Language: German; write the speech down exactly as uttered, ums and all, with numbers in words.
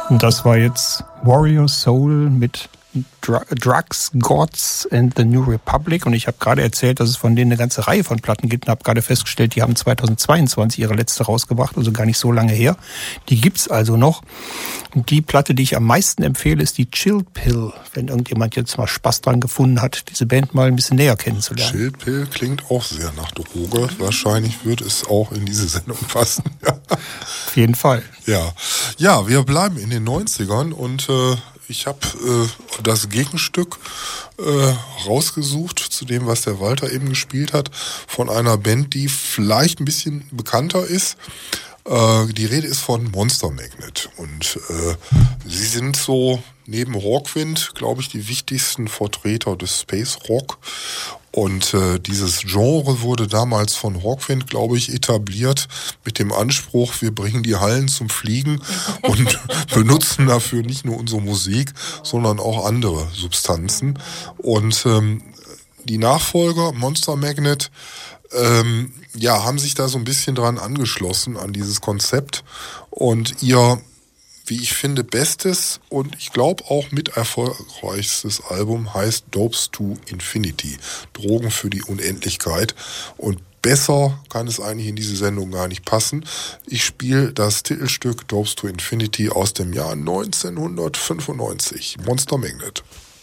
Und das war jetzt Warrior Soul mit Dr- Drugs, Gods and the New Republic. Und ich habe gerade erzählt, dass es von denen eine ganze Reihe von Platten gibt und habe gerade festgestellt, die haben zweitausendzweiundzwanzig ihre letzte rausgebracht, also gar nicht so lange her. Die gibt's also noch. Und die Platte, die ich am meisten empfehle, ist die Chill Pill, wenn irgendjemand jetzt mal Spaß dran gefunden hat, diese Band mal ein bisschen näher kennenzulernen. Chill Pill klingt auch sehr nach Droge. Wahrscheinlich wird es auch in diese Sendung passen. Ja. Auf jeden Fall. Ja, ja, wir bleiben in den neunzigern und äh, ich habe äh, das Gegenstück äh, rausgesucht zu dem, was der Walter eben gespielt hat, von einer Band, die vielleicht ein bisschen bekannter ist. Äh, die Rede ist von Monster Magnet und äh, sie sind so neben Hawkwind, glaube ich, die wichtigsten Vertreter des Space Rock. Und äh, dieses Genre wurde damals von Hawkwind, glaube ich, etabliert mit dem Anspruch, wir bringen die Hallen zum Fliegen und benutzen dafür nicht nur unsere Musik, sondern auch andere Substanzen. Und ähm, die Nachfolger, Monster Magnet, ähm, ja, haben sich da so ein bisschen dran angeschlossen an dieses Konzept und ihr, wie ich finde, bestes und ich glaube auch mit erfolgreichstes Album heißt Dopes to Infinity. Drogen für die Unendlichkeit. Und besser kann es eigentlich in diese Sendung gar nicht passen. Ich spiele das Titelstück Dopes to Infinity aus dem Jahr neunzehnhundertfünfundneunzig. Monster Magnet.